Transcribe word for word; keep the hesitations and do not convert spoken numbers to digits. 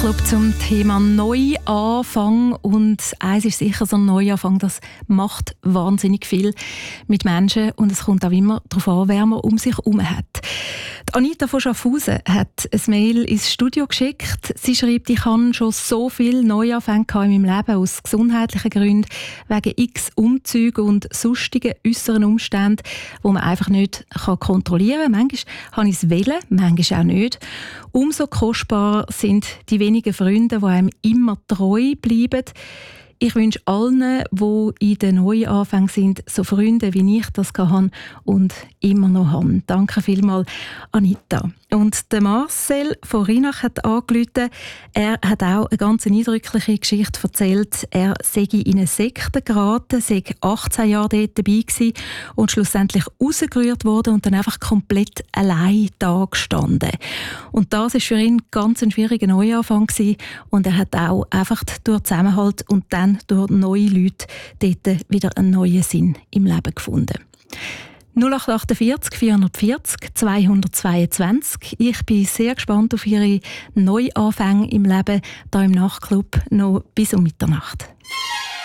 Nachtclub zum Thema Neuanfang. Und eins ist sicher, so ein Neuanfang, das macht wahnsinnig viel mit Menschen. Und es kommt auch immer darauf an, wer man um sich herum hat. Die Anita von Schaffhausen hat ein Mail ins Studio geschickt. Sie schreibt, ich habe schon so viele Neuanfänge in meinem Leben aus gesundheitlichen Gründen, wegen x Umzügen und sonstigen äußeren Umständen, die man einfach nicht kontrollieren kann. Manchmal habe ich es wollen, manchmal auch nicht. Umso kostbarer sind die wenigen Freunde, die einem immer treu bleiben. Ich wünsche allen, die in den Neuanfängen sind, so Freunde, wie ich das hatte und immer noch habe. Danke vielmals, Anita. Und der Marcel von Rhinach hat angerufen. Er hat auch eine ganz eindrückliche Geschichte erzählt. Er sei in eine Sekte geraten, sei achtzehn Jahre dort dabei gewesen und schlussendlich rausgerührt worden und dann einfach komplett allein da gestanden. Und das war für ihn ganz ein schwieriger Neuanfang gewesen. Und er hat auch einfach durch Zusammenhalt und dann durch neue Leute dort wieder einen neuen Sinn im Leben gefunden. null acht achtundvierzig vierhundertvierzig zweihundertzweiundzwanzig. Ich bin sehr gespannt auf Ihre Neuanfänge im Leben hier im Nachtclub noch bis um Mitternacht.